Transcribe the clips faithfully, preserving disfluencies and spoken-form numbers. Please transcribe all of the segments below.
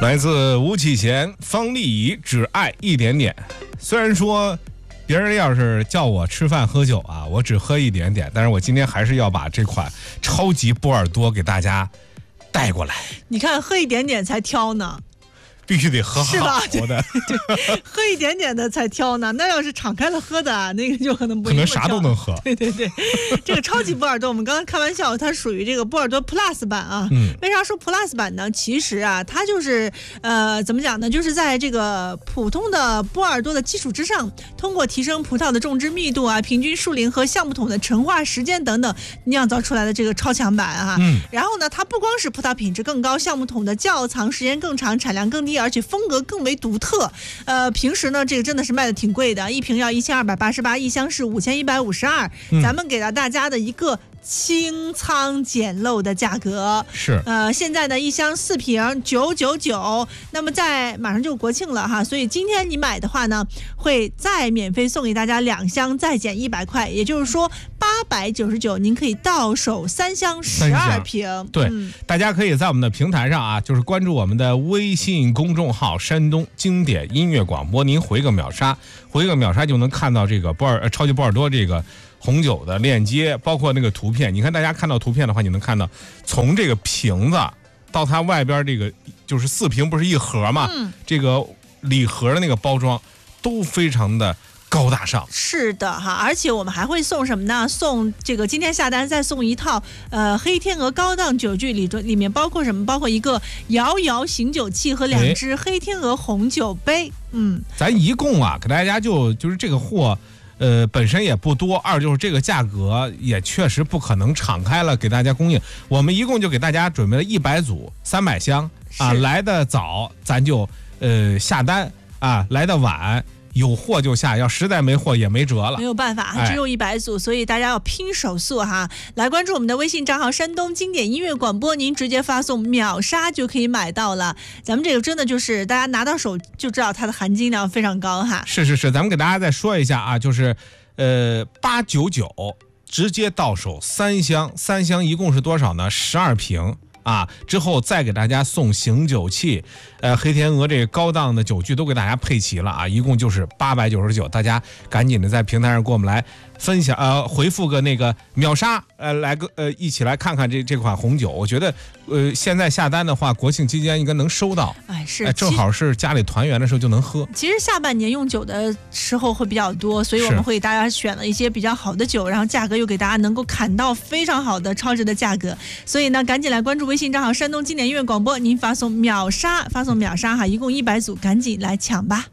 来自吴启贤、方丽仪，只爱一点点。虽然说别人要是叫我吃饭喝酒啊，我只喝一点点，但是我今天还是要把这款超级波尔多给大家带过来。 你看，喝一点点才挑呢。 必须得喝好的， 是吧？对，喝一点点的才挑呢。那要是敞开了喝的，那个就可能不可能啥都能喝。 对对对，这个超级波尔多，我们刚刚开玩笑，它属于这个波尔多 Plus 版啊。 嗯， 为啥说 Plus 版呢？其实啊，它就是呃，怎么讲呢？就是在这个普通的波尔多的基础之上，通过提升葡萄的种植密度啊、平均树龄和橡木桶的陈化时间等等，酿造出来的这个超强版啊。 嗯。 然后呢，它不光是葡萄品质更高，橡木桶的窖藏时间更长，产量更低。而且风格更为独特，呃，平时呢，这个真的是卖的挺贵的，一瓶要一千二百八十八，一箱是五千一百五十二。咱们给了大家的一个清仓捡漏的价格是， 呃，现在呢，一箱四瓶九九九。那么在马上就国庆了哈，所以今天你买的话呢，会再免费送给大家两箱，再减一百块，也就是说八百九十九，您可以到手三箱十二瓶。 对、 嗯， 大家可以在我们的平台上啊，就是关注我们的微信公众号“山东经典音乐广播”，您回个秒杀，回个秒杀就能看到这个波尔、呃、超级波尔多这个红酒的链接，包括那个图片。你看，大家看到图片的话，你能看到从这个瓶子到它外边这个就是四瓶不是一盒嘛、嗯，这个礼盒的那个包装都非常的高大上。 是的哈，而且我们还会送什么呢？送这个今天下单再送一套呃黑天鹅高档酒具，里里面包括什么？包括一个摇摇醒酒器和两只黑天鹅红酒杯。嗯， 咱一共啊给大家就就是这个货。呃，本身也不多，二就是这个价格也确实不可能敞开了给大家供应。我们一共就给大家准备了一百组三百箱啊，来的早咱就呃下单啊，来的晚有货就下，要实在没货也没辙了， 没有办法，只有一百组、哎，所以大家要拼手速哈！来关注我们的微信账号“山东经典音乐广播”，您直接发送秒杀就可以买到了。咱们这个真的就是大家拿到手就知道它的含金量非常高哈。 是是是，咱们给大家再说一下啊，就是呃八九九直接到手三箱，三箱一共是多少呢？十二瓶。啊，之后再给大家送醒酒器，呃，黑天鹅这个高档的酒具都给大家配齐了啊，一共就是八百九十九，大家赶紧的在平台上给我们来分享，呃，回复个那个秒杀，呃，来个呃，一起来看看这这款红酒。我觉得，呃，现在下单的话，国庆期间应该能收到， 哎，是， 哎，正好是家里团圆的时候就能喝。 其实下半年用酒的时候会比较多，所以我们会给大家选了一些比较好的酒，然后价格又给大家能够砍到非常好的超值的价格，所以呢，赶紧来关注微信账号山东经典音乐广播，您发送秒杀，发送秒杀哈，一共一百组，赶紧来抢吧。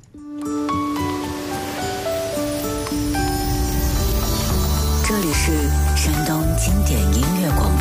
这里是山东经典音乐广播。